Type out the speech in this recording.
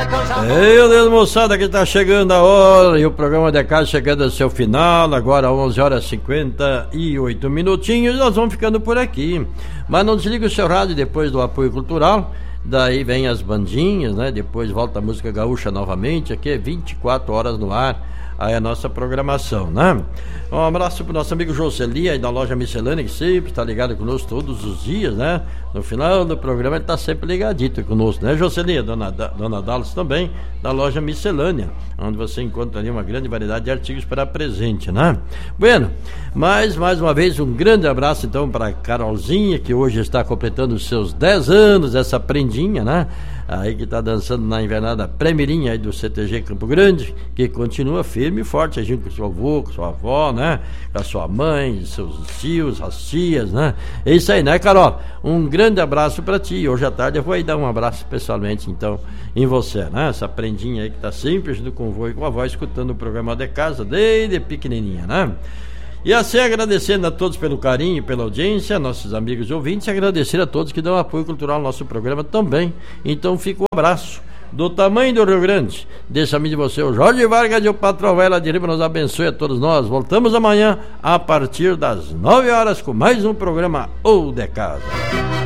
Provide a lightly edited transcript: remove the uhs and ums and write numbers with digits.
Meu Deus, moçada, que tá chegando a hora e o programa de casa chegando ao seu final, agora 11 horas e 58 minutinhos, nós vamos ficando por aqui. Mas não desliga o seu rádio depois do apoio cultural, daí vem as bandinhas, né? Depois volta a música gaúcha novamente, aqui é 24 horas no ar, aí a nossa programação, né? Um abraço pro nosso amigo Joseli aí da loja Miscelânea, que sempre está ligado conosco todos os dias, né? No final do programa ele está sempre ligadito conosco, né, Joseli? Dona Dallas também, da loja Miscelânea, onde você encontra ali uma grande variedade de artigos para presente, né? Bueno, mais uma vez um grande abraço então para Carolzinha, que hoje está completando os seus 10 anos, essa prendinha, né? Aí que está dançando na invernada pré-mirim aí do CTG Campo Grande, que continua firme e forte, junto com seu avô, com sua avó, né? Com a sua mãe, seus tios, as tias, né? É isso aí, né, Carol? Um grande abraço para ti. Hoje à tarde eu vou aí dar um abraço pessoalmente, então, em você, né? Essa prendinha aí que está sempre junto com o avô e com a avó, escutando o programa de casa desde pequenininha, né? E assim, agradecendo a todos pelo carinho e pela audiência, nossos amigos e ouvintes, e agradecer a todos que dão apoio cultural ao nosso programa também. Então fica um abraço do tamanho do Rio Grande. Deixa de você, o Jorge Vargas e o Patrão Vela de Riba nos abençoe a todos nós. Voltamos amanhã a partir das 9 horas com mais um programa Ou de Casa.